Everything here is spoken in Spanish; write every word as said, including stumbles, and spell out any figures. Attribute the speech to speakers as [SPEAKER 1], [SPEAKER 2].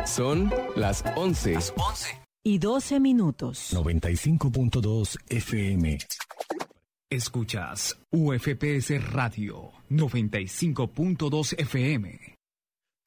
[SPEAKER 1] Son las once.
[SPEAKER 2] Las once.
[SPEAKER 3] Y doce minutos.
[SPEAKER 4] noventa y cinco punto dos F M.
[SPEAKER 5] Escuchas U F P S Radio noventa y cinco punto dos F M.